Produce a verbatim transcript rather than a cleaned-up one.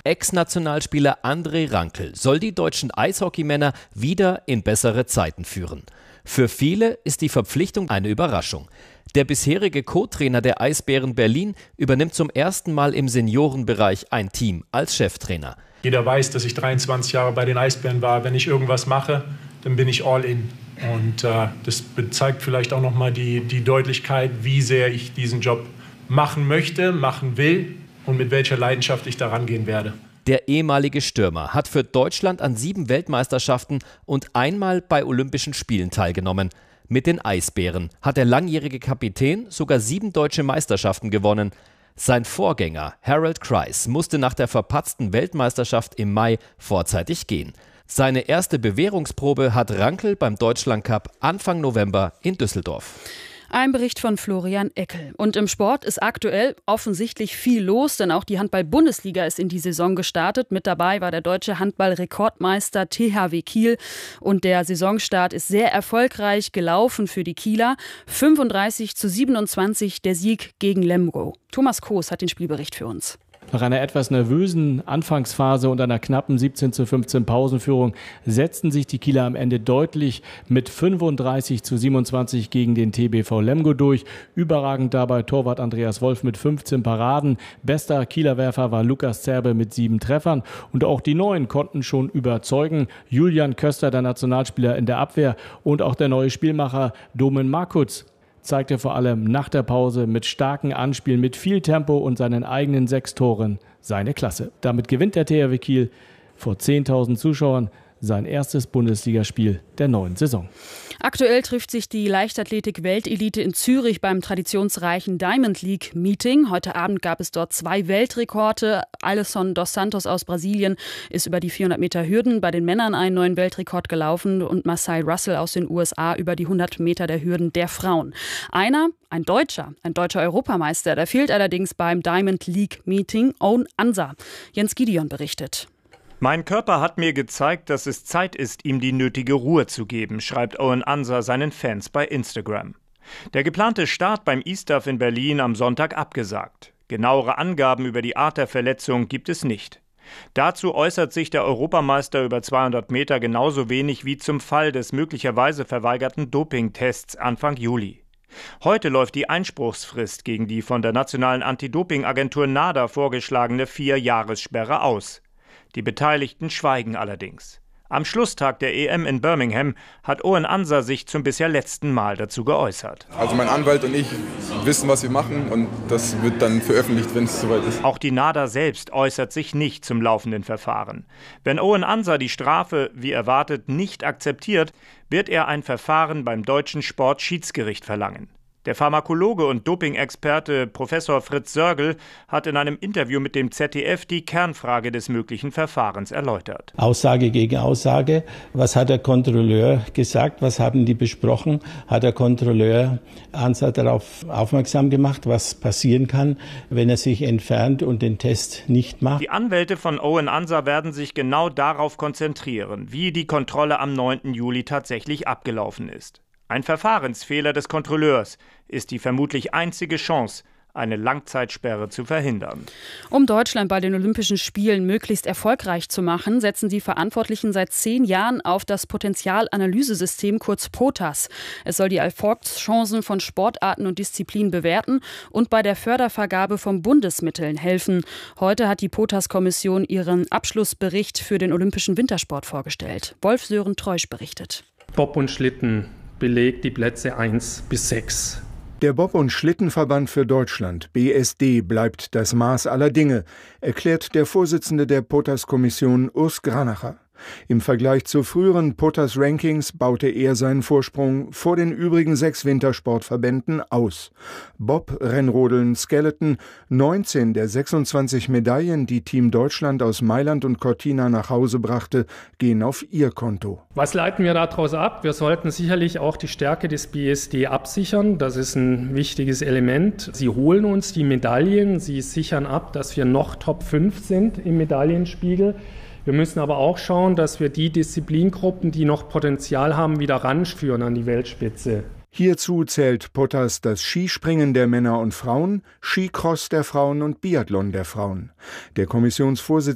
Ex-Nationalspieler André Rankel soll die deutschen Eishockeymänner wieder in bessere Zeiten führen. Für viele ist die Verpflichtung eine Überraschung. Der bisherige Co-Trainer der Eisbären Berlin übernimmt zum ersten Mal im Seniorenbereich ein Team als Cheftrainer. Jeder weiß, dass ich dreiundzwanzig Jahre bei den Eisbären war. Wenn ich irgendwas mache, dann bin ich all in. Und äh, das zeigt vielleicht auch nochmal die, die Deutlichkeit, wie sehr ich diesen Job machen möchte, machen will und mit welcher Leidenschaft ich da rangehen werde. Der ehemalige Stürmer hat für Deutschland an sieben Weltmeisterschaften und einmal bei Olympischen Spielen teilgenommen. Mit den Eisbären hat der langjährige Kapitän sogar sieben deutsche Meisterschaften gewonnen. Sein Vorgänger Harold Kreis musste nach der verpatzten Weltmeisterschaft im Mai vorzeitig gehen. Seine erste Bewährungsprobe hat Rankel beim Deutschlandcup Anfang November in Düsseldorf. Ein Bericht von Florian Eckel. Und im Sport ist aktuell offensichtlich viel los, denn auch die Handball-Bundesliga ist in die Saison gestartet. Mit dabei war der deutsche Handball-Rekordmeister T H W Kiel. Und der Saisonstart ist sehr erfolgreich gelaufen für die Kieler. fünfunddreißig zu siebenundzwanzig der Sieg gegen Lemgo. Thomas Koos hat den Spielbericht für uns. Nach einer etwas nervösen Anfangsphase und einer knappen siebzehn zu fünfzehn Pausenführung setzten sich die Kieler am Ende deutlich mit fünfunddreißig zu siebenundzwanzig gegen den T B V Lemgo durch. Überragend dabei Torwart Andreas Wolf mit fünfzehn Paraden. Bester Kieler Werfer war Lukas Zerbe mit sieben Treffern. Und auch die Neuen konnten schon überzeugen. Julian Köster, der Nationalspieler in der Abwehr, und auch der neue Spielmacher Domen Markutz zeigte vor allem nach der Pause mit starken Anspielen, mit viel Tempo und seinen eigenen sechs Toren seine Klasse. Damit gewinnt der T H W Kiel vor zehntausend Zuschauern sein erstes Bundesligaspiel der neuen Saison. Aktuell trifft sich die Leichtathletik-Weltelite in Zürich beim traditionsreichen Diamond League Meeting. Heute Abend gab es dort zwei Weltrekorde. Alisson dos Santos aus Brasilien ist über die vierhundert Meter Hürden bei den Männern einen neuen Weltrekord gelaufen und Marcel Russell aus den U S A über die hundert Meter der Hürden der Frauen. Einer, ein Deutscher, ein deutscher Europameister, der fehlt allerdings beim Diamond League Meeting, Owen Ansa. Jens Gideon berichtet. Mein Körper hat mir gezeigt, dass es Zeit ist, ihm die nötige Ruhe zu geben, schreibt Owen Ansa seinen Fans bei Instagram. Der geplante Start beim E-Staff in Berlin am Sonntag abgesagt. Genauere Angaben über die Art der Verletzung gibt es nicht. Dazu äußert sich der Europameister über zweihundert Meter genauso wenig wie zum Fall des möglicherweise verweigerten Dopingtests Anfang Juli. Heute läuft die Einspruchsfrist gegen die von der nationalen Anti-Doping-Agentur NADA vorgeschlagene Vier-Jahressperre aus. Die Beteiligten schweigen allerdings. Am Schlusstag der E M in Birmingham hat Owen Ansa sich zum bisher letzten Mal dazu geäußert. Also mein Anwalt und ich wissen, was wir machen, und das wird dann veröffentlicht, wenn es soweit ist. Auch die NADA selbst äußert sich nicht zum laufenden Verfahren. Wenn Owen Ansa die Strafe, wie erwartet, nicht akzeptiert, wird er ein Verfahren beim deutschen Sportschiedsgericht verlangen. Der Pharmakologe und Doping-Experte Professor Fritz Sörgel hat in einem Interview mit dem Z D F die Kernfrage des möglichen Verfahrens erläutert. Aussage gegen Aussage. Was hat der Kontrolleur gesagt? Was haben die besprochen? Hat der Kontrolleur Ansa darauf aufmerksam gemacht, was passieren kann, wenn er sich entfernt und den Test nicht macht? Die Anwälte von Owen Ansa werden sich genau darauf konzentrieren, wie die Kontrolle am neunten Juli tatsächlich abgelaufen ist. Ein Verfahrensfehler des Kontrolleurs ist die vermutlich einzige Chance, eine Langzeitsperre zu verhindern. Um Deutschland bei den Olympischen Spielen möglichst erfolgreich zu machen, setzen die Verantwortlichen seit zehn Jahren auf das Potenzialanalysesystem, kurz POTAS. Es soll die Erfolgschancen von Sportarten und Disziplinen bewerten und bei der Fördervergabe von Bundesmitteln helfen. Heute hat die POTAS-Kommission ihren Abschlussbericht für den Olympischen Wintersport vorgestellt. Wolf-Sören Treusch berichtet. Bob und Schlitten belegt die Plätze eins bis sechs. Der Bob- und Schlittenverband für Deutschland, B S D, bleibt das Maß aller Dinge, erklärt der Vorsitzende der POTAS-Kommission Urs Granacher. Im Vergleich zu früheren POTAS-Rankings baute er seinen Vorsprung vor den übrigen sechs Wintersportverbänden aus. Bob, Rennrodeln, Skeleton, neunzehn der sechsundzwanzig Medaillen, die Team Deutschland aus Mailand und Cortina nach Hause brachte, gehen auf ihr Konto. Was leiten wir daraus ab? Wir sollten sicherlich auch die Stärke des B S D absichern. Das ist ein wichtiges Element. Sie holen uns die Medaillen, sie sichern ab, dass wir noch Top fünf sind im Medaillenspiegel. Wir müssen aber auch schauen, dass wir die Disziplingruppen, die noch Potenzial haben, wieder ranführen an die Weltspitze. Hierzu zählt POTAS das Skispringen der Männer und Frauen, Skicross der Frauen und Biathlon der Frauen. Der Kommissionsvorsitzende